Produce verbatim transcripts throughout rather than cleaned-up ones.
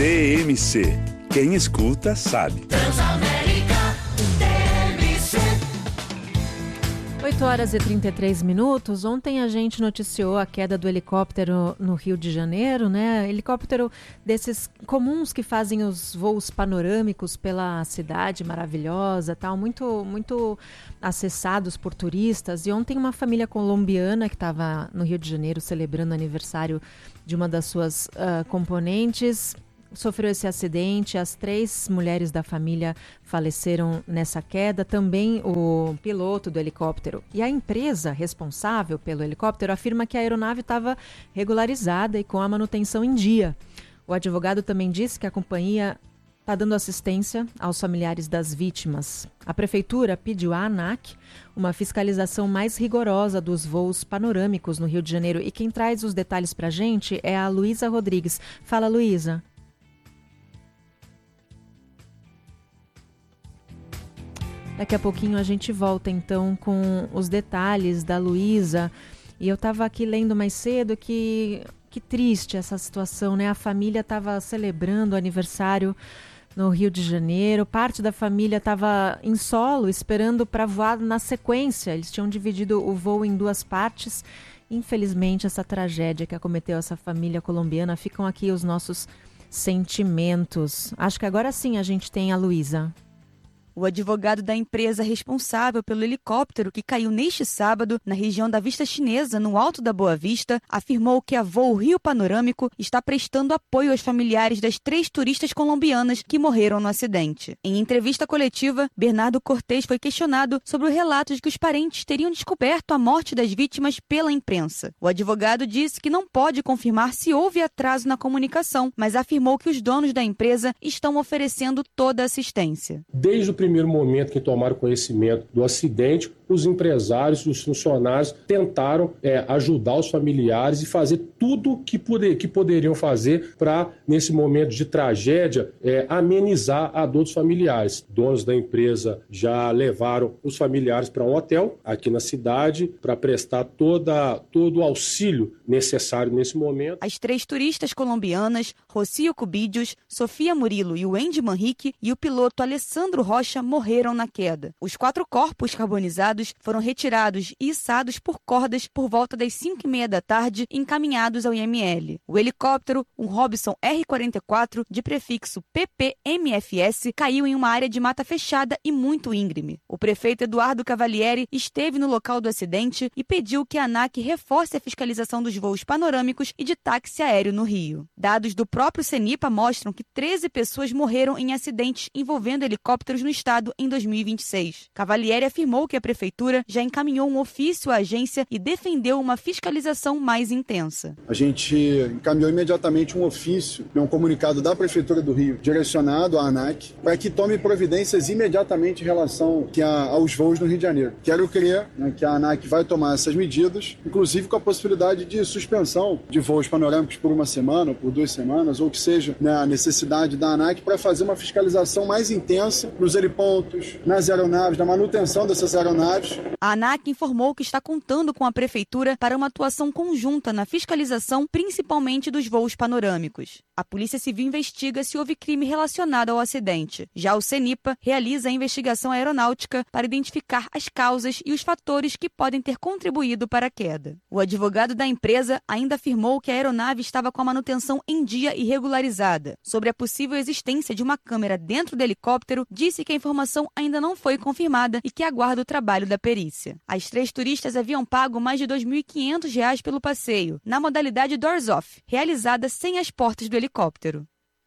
C M C. Quem escuta sabe. oito horas e trinta e três minutos. Ontem a gente noticiou a queda do helicóptero no Rio de Janeiro, né? Helicóptero desses comuns que fazem os voos panorâmicos pela cidade maravilhosa, tal, muito, muito acessados por turistas. E ontem uma família colombiana que estava no Rio de Janeiro celebrando o aniversário de uma das suas uh, componentes sofreu esse acidente. As três mulheres da família faleceram nessa queda, também o piloto do helicóptero. E a empresa responsável pelo helicóptero afirma que a aeronave estava regularizada e com a manutenção em dia. O advogado também disse que a companhia está dando assistência aos familiares das vítimas. A prefeitura pediu à ANAC uma fiscalização mais rigorosa dos voos panorâmicos no Rio de Janeiro. E quem traz os detalhes para a gente é a Luísa Rodrigues. Fala, Luísa. Daqui a pouquinho a gente volta, então, com os detalhes da Luísa. E eu estava aqui lendo mais cedo que, que triste essa situação, né? A família estava celebrando o aniversário no Rio de Janeiro. Parte da família estava em solo, esperando para voar na sequência. Eles tinham dividido o voo em duas partes. Infelizmente, essa tragédia que acometeu essa família colombiana, ficam aqui os nossos sentimentos. Acho que agora sim a gente tem a Luísa. O advogado da empresa responsável pelo helicóptero que caiu neste sábado na região da Vista Chinesa, no Alto da Boa Vista, afirmou que a Voo Rio Panorâmico está prestando apoio aos familiares das três turistas colombianas que morreram no acidente. Em entrevista coletiva, Bernardo Cortez foi questionado sobre o relato de que os parentes teriam descoberto a morte das vítimas pela imprensa. O advogado disse que não pode confirmar se houve atraso na comunicação, mas afirmou que os donos da empresa estão oferecendo toda a assistência. Desde o primeiro momento que tomaram conhecimento do acidente, os empresários, os funcionários tentaram é, ajudar os familiares e fazer tudo que, poder, que poderiam fazer para, nesse momento de tragédia, é, amenizar a dor dos familiares. Donos da empresa já levaram os familiares para um hotel aqui na cidade para prestar toda, todo o auxílio necessário nesse momento. As três turistas colombianas, Rocío Cubidios, Sofia Murilo e Wendy Manrique, e o piloto Alessandro Rocha morreram na queda. Os quatro corpos carbonizados foram retirados e içados por cordas por volta das cinco e meia da tarde e encaminhados ao I M L. O helicóptero, um Robson R quarenta e quatro, de prefixo P P M F S, caiu em uma área de mata fechada e muito íngreme. O prefeito Eduardo Cavalieri esteve no local do acidente e pediu que a ANAC reforce a fiscalização dos voos panorâmicos e de táxi aéreo no Rio. Dados do próprio CENIPA mostram que treze pessoas morreram em acidentes envolvendo helicópteros no estado em dois mil e vinte e seis. Cavalieri afirmou que a prefeitura já encaminhou um ofício à agência e defendeu uma fiscalização mais intensa. A gente encaminhou imediatamente um ofício, um comunicado da Prefeitura do Rio, direcionado à ANAC, para que tome providências imediatamente em relação que a, aos voos no Rio de Janeiro. Quero crer, né, que a ANAC vai tomar essas medidas, inclusive com a possibilidade de suspensão de voos panorâmicos por uma semana, ou por duas semanas, ou que seja, né, a necessidade da ANAC para fazer uma fiscalização mais intensa nos helipontos, nas aeronaves, na manutenção dessas aeronaves. A ANAC informou que está contando com a Prefeitura para uma atuação conjunta na fiscalização, principalmente dos voos panorâmicos. A Polícia Civil investiga se houve crime relacionado ao acidente. Já o CENIPA realiza a investigação aeronáutica para identificar as causas e os fatores que podem ter contribuído para a queda. O advogado da empresa ainda afirmou que a aeronave estava com a manutenção em dia e regularizada. Sobre a possível existência de uma câmera dentro do helicóptero, disse que a informação ainda não foi confirmada e que aguarda o trabalho da perícia. As três turistas haviam pago mais de dois mil e quinhentos reais pelo passeio, na modalidade Doors Off, realizada sem as portas do helicóptero.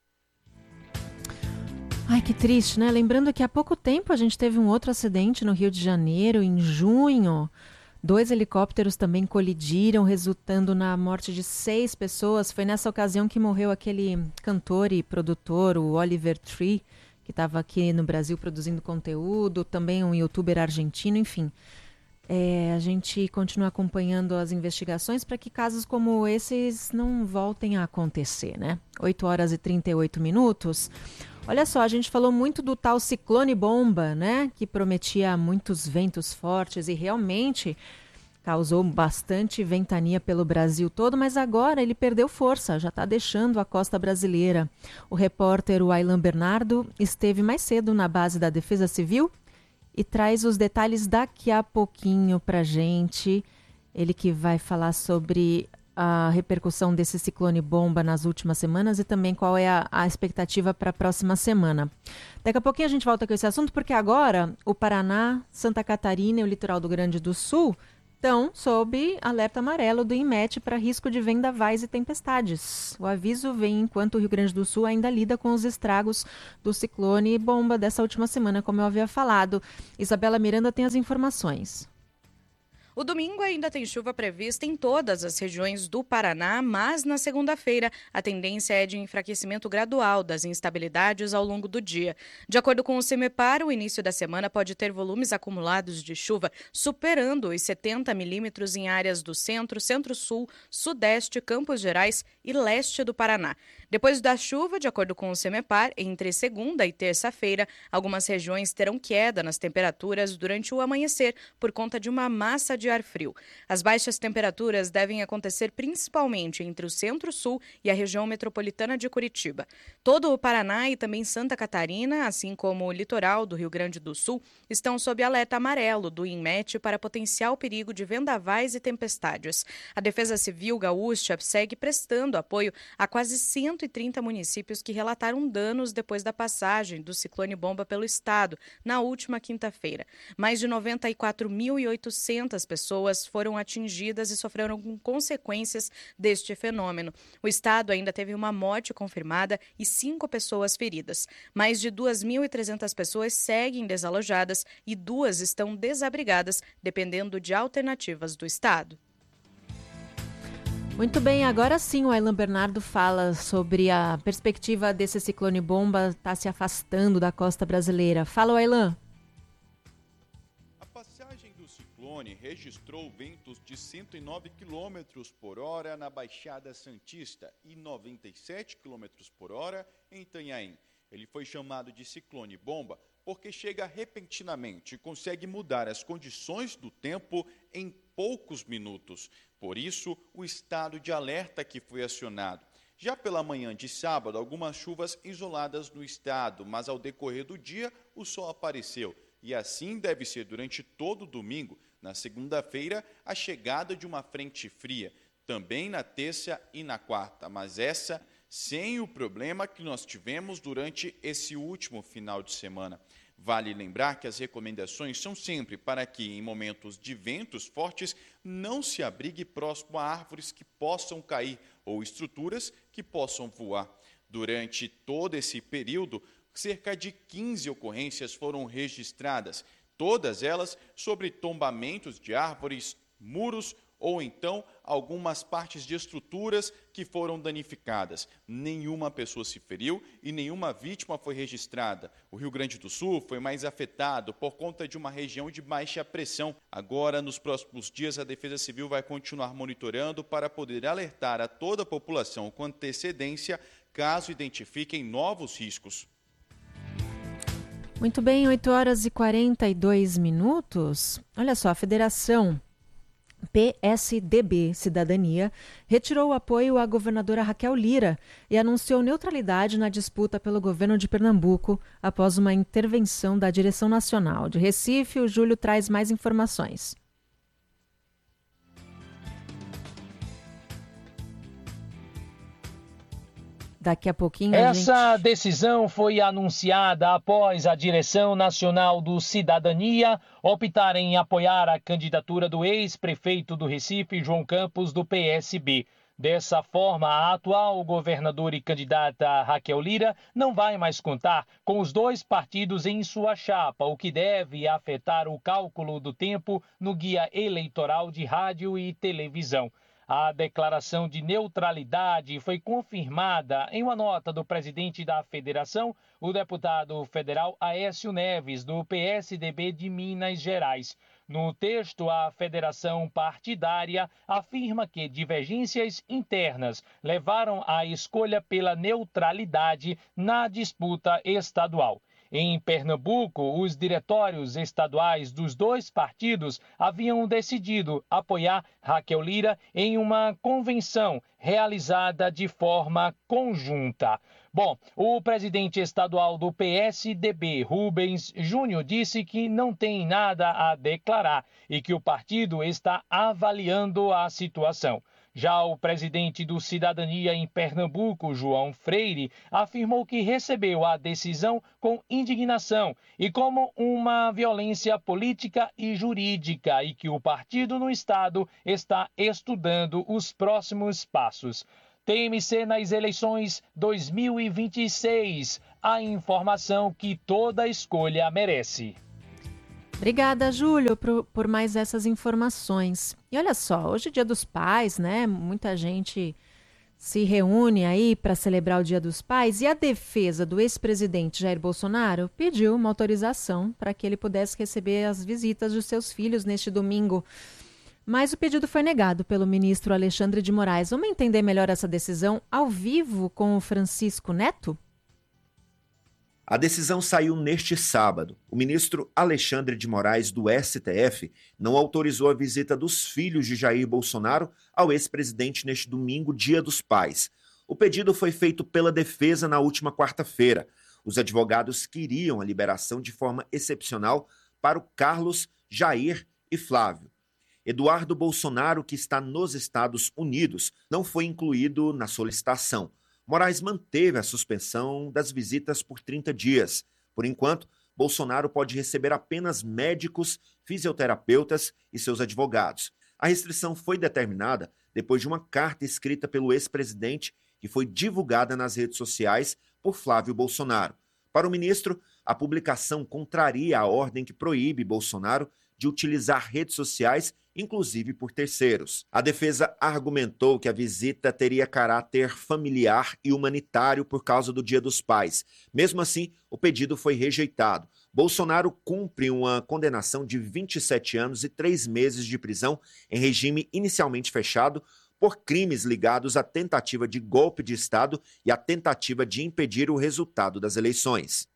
Ai, que triste, né? Lembrando que há pouco tempo a gente teve um outro acidente no Rio de Janeiro, em junho. Dois helicópteros também colidiram, resultando na morte de seis pessoas. Foi nessa ocasião que morreu aquele cantor e produtor, o Oliver Tree, que estava aqui no Brasil produzindo conteúdo, também um youtuber argentino, enfim. É, a gente continua acompanhando as investigações para que casos como esses não voltem a acontecer, né? oito horas e trinta e oito minutos. Olha só, a gente falou muito do tal ciclone bomba, né? Que prometia muitos ventos fortes e realmente causou bastante ventania pelo Brasil todo, mas agora ele perdeu força, já está deixando a costa brasileira. O repórter Aylan Bernardo esteve mais cedo na base da Defesa Civil e traz os detalhes daqui a pouquinho para a gente. Ele que vai falar sobre a repercussão desse ciclone bomba nas últimas semanas e também qual é a, a expectativa para a próxima semana. Daqui a pouquinho a gente volta com esse assunto, porque agora o Paraná, Santa Catarina e o litoral do Rio Grande do Sul estão sob alerta amarelo do INMET para risco de vendavais e tempestades. O aviso vem enquanto o Rio Grande do Sul ainda lida com os estragos do ciclone bomba dessa última semana, como eu havia falado. Isabela Miranda tem as informações. O domingo ainda tem chuva prevista em todas as regiões do Paraná, mas na segunda-feira a tendência é de enfraquecimento gradual das instabilidades ao longo do dia. De acordo com o CEMEPAR, o início da semana pode ter volumes acumulados de chuva superando os setenta milímetros em áreas do centro, centro-sul, sudeste, Campos Gerais e leste do Paraná. Depois da chuva, de acordo com o CEMEPAR, entre segunda e terça-feira, algumas regiões terão queda nas temperaturas durante o amanhecer por conta de uma massa de ar frio. As baixas temperaturas devem acontecer principalmente entre o centro-sul e a região metropolitana de Curitiba. Todo o Paraná e também Santa Catarina, assim como o litoral do Rio Grande do Sul, estão sob alerta amarelo do INMET para potencial perigo de vendavais e tempestades. A Defesa Civil Gaúcha segue prestando apoio a quase cento e trinta municípios que relataram danos depois da passagem do ciclone bomba pelo estado na última quinta-feira. Mais de noventa e quatro mil e oitocentas pessoas foram atingidas e sofreram com consequências deste fenômeno. O estado ainda teve uma morte confirmada e cinco pessoas feridas. Mais de duas mil e trezentas pessoas seguem desalojadas e duas estão desabrigadas, dependendo de alternativas do estado. Muito bem, agora sim o Aylan Bernardo fala sobre a perspectiva desse ciclone bomba estar tá se afastando da costa brasileira. Fala, Aylan. A passagem do ciclone registrou ventos de cento e nove quilômetros por hora na Baixada Santista e noventa e sete quilômetros por hora em Itanhaém. Ele foi chamado de ciclone bomba porque chega repentinamente e consegue mudar as condições do tempo em poucos minutos. Por isso, o estado de alerta que foi acionado. Já pela manhã de sábado, algumas chuvas isoladas no estado, mas ao decorrer do dia, o sol apareceu. E assim deve ser durante todo o domingo. Na segunda-feira, a chegada de uma frente fria. Também na terça e na quarta, mas essa sem o problema que nós tivemos durante esse último final de semana. Vale lembrar que as recomendações são sempre para que, em momentos de ventos fortes, não se abrigue próximo a árvores que possam cair ou estruturas que possam voar. Durante todo esse período, cerca de quinze ocorrências foram registradas, todas elas sobre tombamentos de árvores, muros ou então algumas partes de estruturas que foram danificadas. Nenhuma pessoa se feriu e nenhuma vítima foi registrada. O Rio Grande do Sul foi mais afetado por conta de uma região de baixa pressão. Agora, nos próximos dias, a Defesa Civil vai continuar monitorando para poder alertar a toda a população com antecedência caso identifiquem novos riscos. Muito bem, oito horas e quarenta e dois minutos. Olha só, a Federação P S D B Cidadania retirou o apoio à governadora Raquel Lira e anunciou neutralidade na disputa pelo governo de Pernambuco após uma intervenção da direção nacional. De Recife, o Júlio traz mais informações. Daqui a pouquinho a gente... Essa decisão foi anunciada após a Direção Nacional do Cidadania optar em apoiar a candidatura do ex-prefeito do Recife, João Campos, do P S B. Dessa forma, a atual governadora e candidata Raquel Lira não vai mais contar com os dois partidos em sua chapa, o que deve afetar o cálculo do tempo no guia eleitoral de rádio e televisão. A declaração de neutralidade foi confirmada em uma nota do presidente da federação, o deputado federal Aécio Neves, do P S D B de Minas Gerais. No texto, a federação partidária afirma que divergências internas levaram à escolha pela neutralidade na disputa estadual. Em Pernambuco, os diretórios estaduais dos dois partidos haviam decidido apoiar Raquel Lira em uma convenção realizada de forma conjunta. Bom, o presidente estadual do P S D B, Rubens Júnior, disse que não tem nada a declarar e que o partido está avaliando a situação. Já o presidente do Cidadania em Pernambuco, João Freire, afirmou que recebeu a decisão com indignação e como uma violência política e jurídica e que o partido no estado está estudando os próximos passos. T M C nas eleições dois mil e vinte e seis, a informação que toda escolha merece. Obrigada, Júlio, por, por mais essas informações. E olha só, hoje é Dia dos Pais, né? Muita gente se reúne aí para celebrar o Dia dos Pais e a defesa do ex-presidente Jair Bolsonaro pediu uma autorização para que ele pudesse receber as visitas dos seus filhos neste domingo. Mas o pedido foi negado pelo ministro Alexandre de Moraes. Vamos entender melhor essa decisão ao vivo com o Francisco Neto? A decisão saiu neste sábado. O ministro Alexandre de Moraes, do S T F, não autorizou a visita dos filhos de Jair Bolsonaro ao ex-presidente neste domingo, Dia dos Pais. O pedido foi feito pela defesa na última quarta-feira. Os advogados queriam a liberação de forma excepcional para o Carlos, Jair e Flávio. Eduardo Bolsonaro, que está nos Estados Unidos, não foi incluído na solicitação. Moraes manteve a suspensão das visitas por trinta dias. Por enquanto, Bolsonaro pode receber apenas médicos, fisioterapeutas e seus advogados. A restrição foi determinada depois de uma carta escrita pelo ex-presidente que foi divulgada nas redes sociais por Flávio Bolsonaro. Para o ministro, a publicação contraria a ordem que proíbe Bolsonaro de utilizar redes sociais, inclusive por terceiros. A defesa argumentou que a visita teria caráter familiar e humanitário por causa do Dia dos Pais. Mesmo assim, o pedido foi rejeitado. Bolsonaro cumpre uma condenação de vinte e sete anos e três meses de prisão em regime inicialmente fechado por crimes ligados à tentativa de golpe de Estado e à tentativa de impedir o resultado das eleições.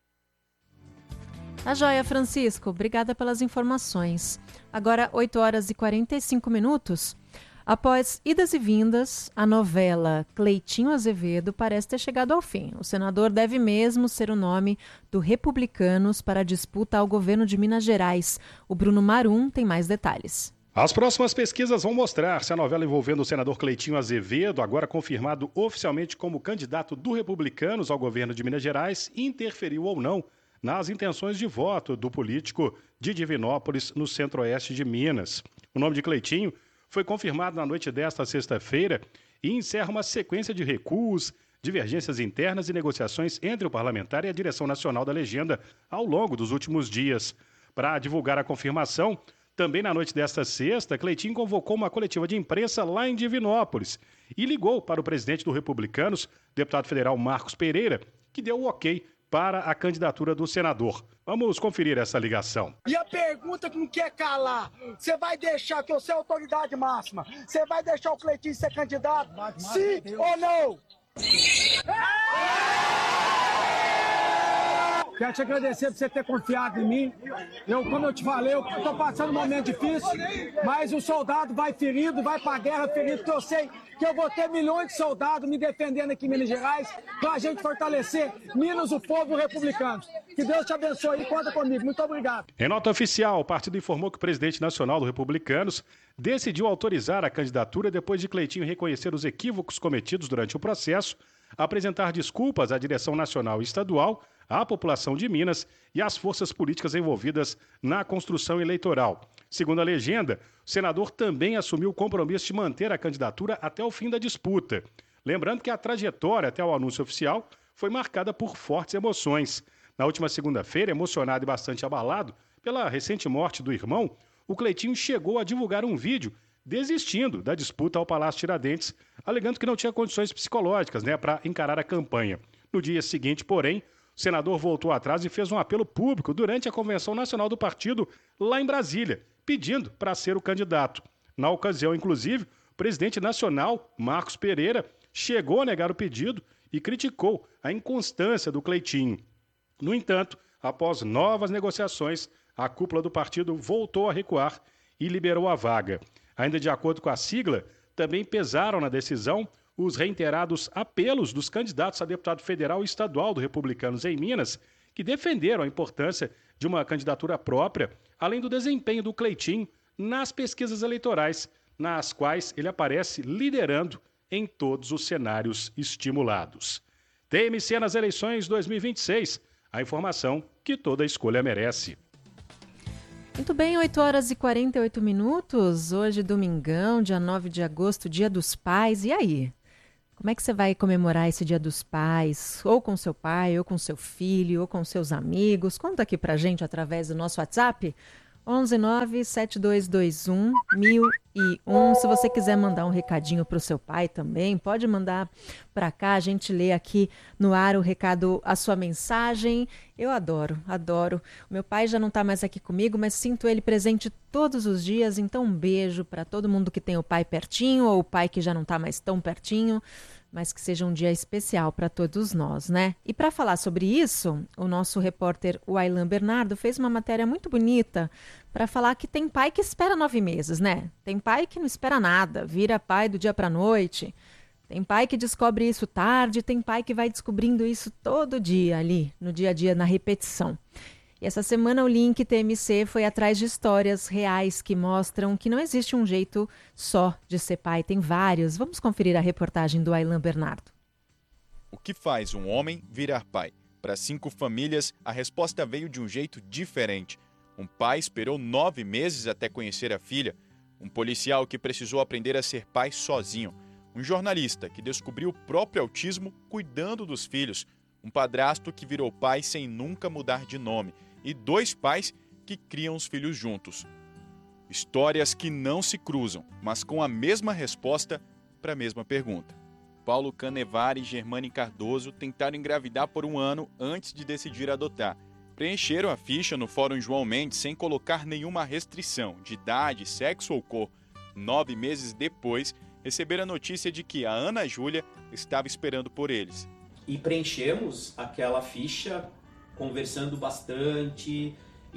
A joia, Francisco. Obrigada pelas informações. Agora, oito horas e quarenta e cinco minutos. Após idas e vindas, a novela Cleitinho Azevedo parece ter chegado ao fim. O senador deve mesmo ser o nome do Republicanos para a disputa ao governo de Minas Gerais. O Bruno Marum tem mais detalhes. As próximas pesquisas vão mostrar se a novela envolvendo o senador Cleitinho Azevedo, agora confirmado oficialmente como candidato do Republicanos ao governo de Minas Gerais, interferiu ou não nas intenções de voto do político de Divinópolis, no centro-oeste de Minas. O nome de Cleitinho foi confirmado na noite desta sexta-feira e encerra uma sequência de recuos, divergências internas e negociações entre o parlamentar e a direção nacional da legenda ao longo dos últimos dias. Para divulgar a confirmação, também na noite desta sexta, Cleitinho convocou uma coletiva de imprensa lá em Divinópolis e ligou para o presidente do Republicanos, deputado federal Marcos Pereira, que deu o ok para a candidatura do senador. Vamos conferir essa ligação. E a pergunta que não quer calar, você vai deixar, que você é a autoridade máxima, você vai deixar o Cleitinho ser candidato? Sim ou não? Quero te agradecer por você ter confiado em mim. Eu, como eu te falei, eu estou passando um momento difícil, mas o soldado vai ferido, vai para a guerra ferido, porque eu sei que eu vou ter milhões de soldados me defendendo aqui em Minas Gerais, para a gente fortalecer Minas, o povo e os republicanos. Que Deus te abençoe e conta comigo. Muito obrigado. Em nota oficial, o partido informou que o presidente nacional do Republicanos decidiu autorizar a candidatura depois de Cleitinho reconhecer os equívocos cometidos durante o processo, apresentar desculpas à direção nacional e estadual, à população de Minas e às forças políticas envolvidas na construção eleitoral. Segundo a legenda, o senador também assumiu o compromisso de manter a candidatura até o fim da disputa. Lembrando que a trajetória até o anúncio oficial foi marcada por fortes emoções. Na última segunda-feira, emocionado e bastante abalado pela recente morte do irmão, o Cleitinho chegou a divulgar um vídeo desistindo da disputa ao Palácio Tiradentes, alegando que não tinha condições psicológicas, né, para encarar a campanha. No dia seguinte, porém, o senador voltou atrás e fez um apelo público durante a Convenção Nacional do Partido lá em Brasília, pedindo para ser o candidato. Na ocasião, inclusive, o presidente nacional, Marcos Pereira, chegou a negar o pedido e criticou a inconstância do Cleitinho. No entanto, após novas negociações, a cúpula do partido voltou a recuar e liberou a vaga. Ainda de acordo com a sigla, também pesaram na decisão os reiterados apelos dos candidatos a deputado federal e estadual do Republicanos em Minas, que defenderam a importância de uma candidatura própria, além do desempenho do Cleitinho nas pesquisas eleitorais, nas quais ele aparece liderando em todos os cenários estimulados. T M C nas eleições dois mil e vinte e seis, a informação que toda escolha merece. Muito bem, oito horas e quarenta e oito minutos, hoje domingão, dia nove de agosto, dia dos pais, e aí? Como é que você vai comemorar esse dia dos pais? Ou com seu pai, ou com seu filho, ou com seus amigos? Conta aqui pra gente através do nosso WhatsApp, onze nove sete dois dois um mil e um. Se você quiser mandar um recadinho para o seu pai também, pode mandar para cá, a gente lê aqui no ar o recado, a sua mensagem. Eu adoro, adoro. O meu pai já não está mais aqui comigo, mas sinto ele presente todos os dias, então um beijo para todo mundo que tem o pai pertinho ou o pai que já não está mais tão pertinho, mas que seja um dia especial para todos nós, né? E para falar sobre isso, o nosso repórter Wailan Bernardo fez uma matéria muito bonita para falar que tem pai que espera nove meses, né? Tem pai que não espera nada, vira pai do dia para a noite. Tem pai que descobre isso tarde, tem pai que vai descobrindo isso todo dia ali, no dia a dia, na repetição. E essa semana o Link T M C foi atrás de histórias reais que mostram que não existe um jeito só de ser pai, tem vários. Vamos conferir a reportagem do Wailan Bernardo. O que faz um homem virar pai? Para cinco famílias, a resposta veio de um jeito diferente. Um pai esperou nove meses até conhecer a filha. Um policial que precisou aprender a ser pai sozinho. Um jornalista que descobriu o próprio autismo cuidando dos filhos. Um padrasto que virou pai sem nunca mudar de nome. E dois pais que criam os filhos juntos. Histórias que não se cruzam, mas com a mesma resposta para a mesma pergunta. Paulo Canevari e Germane Cardoso tentaram engravidar por um ano antes de decidir adotar. Preencheram a ficha no Fórum João Mendes sem colocar nenhuma restrição de idade, sexo ou cor. Nove meses depois, receberam a notícia de que a Ana Júlia estava esperando por eles. E preenchemos aquela ficha conversando bastante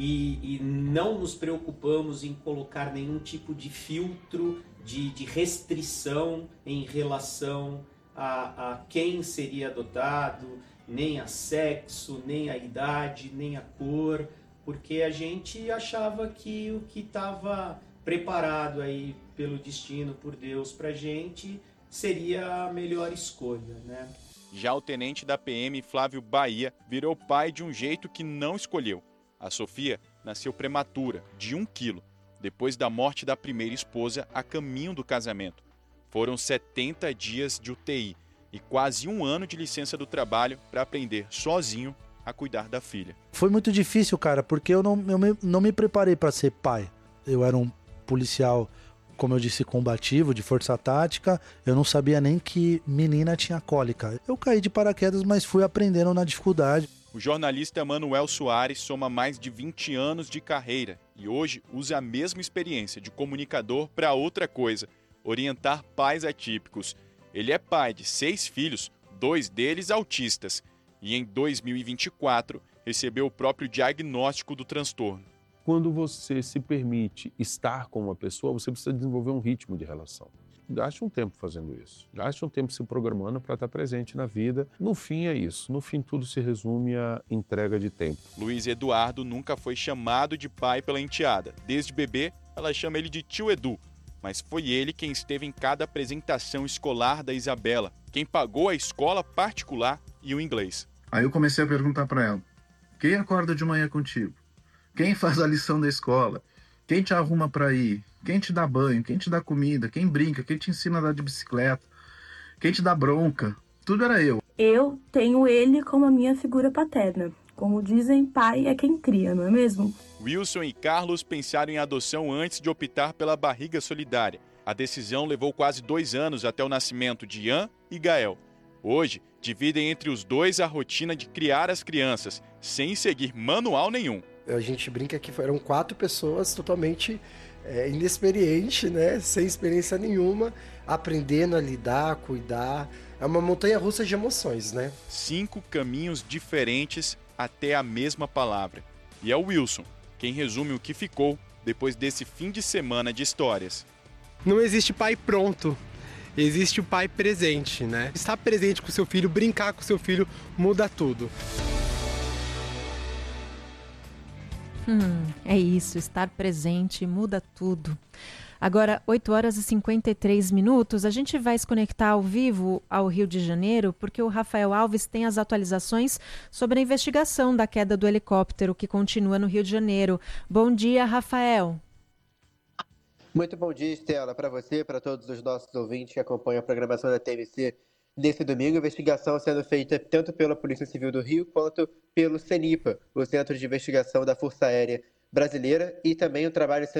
e, e não nos preocupamos em colocar nenhum tipo de filtro, de, de restrição em relação a, a quem seria adotado, nem a sexo, nem a idade, nem a cor, porque a gente achava que o que estava preparado aí pelo destino, por Deus, para a gente, seria a melhor escolha, né? Já o tenente da P M, Flávio Bahia, virou pai de um jeito que não escolheu. A Sofia nasceu prematura, de um quilo, depois da morte da primeira esposa a caminho do casamento. Foram setenta dias de U T I e quase um ano de licença do trabalho para aprender sozinho a cuidar da filha. Foi muito difícil, cara, porque eu não, eu me, não me preparei para ser pai. Eu era um policial, como eu disse, combativo, de força tática. Eu não sabia nem que menina tinha cólica. Eu caí de paraquedas, mas fui aprendendo na dificuldade. O jornalista Manuel Soares soma mais de vinte anos de carreira e hoje usa a mesma experiência de comunicador para outra coisa, orientar pais atípicos. Ele é pai de seis filhos, dois deles autistas, e em dois mil e vinte e quatro recebeu o próprio diagnóstico do transtorno. Quando você se permite estar com uma pessoa, você precisa desenvolver um ritmo de relação. Gaste um tempo fazendo isso. Gaste um tempo se programando para estar presente na vida. No fim é isso. No fim tudo se resume à entrega de tempo. Luiz Eduardo nunca foi chamado de pai pela enteada. Desde bebê, ela chama ele de tio Edu. Mas foi ele quem esteve em cada apresentação escolar da Isabela, quem pagou a escola particular e o inglês. Aí eu comecei a perguntar para ela, quem acorda de manhã contigo? Quem faz a lição da escola? Quem te arruma para ir? Quem te dá banho? Quem te dá comida? Quem brinca? Quem te ensina a andar de bicicleta? Quem te dá bronca? Tudo era eu. Eu tenho ele como a minha figura paterna. Como dizem, pai é quem cria, não é mesmo? Wilson e Carlos pensaram em adoção antes de optar pela barriga solidária. A decisão levou quase dois anos até o nascimento de Ian e Gael. Hoje, dividem entre os dois a rotina de criar as crianças, sem seguir manual nenhum. A gente brinca que eram quatro pessoas totalmente é, inexperientes, né? Sem experiência nenhuma, aprendendo a lidar, cuidar. É uma montanha-russa de emoções, né? Cinco caminhos diferentes até a mesma palavra. E é o Wilson quem resume o que ficou depois desse fim de semana de histórias. Não existe pai pronto, existe o pai presente, né? Estar presente com o seu filho, brincar com o seu filho, muda tudo. Hum, é isso, estar presente muda tudo. Agora, oito horas e cinquenta e três minutos, a gente vai se conectar ao vivo ao Rio de Janeiro, porque o Rafael Alves tem as atualizações sobre a investigação da queda do helicóptero que continua no Rio de Janeiro. Bom dia, Rafael. Muito bom dia, Estela, para você, para todos os nossos ouvintes que acompanham a programação da T V C nesse domingo. A investigação sendo feita tanto pela Polícia Civil do Rio quanto pelo CENIPA, o Centro de Investigação da Força Aérea Brasileira, e também o trabalho sendo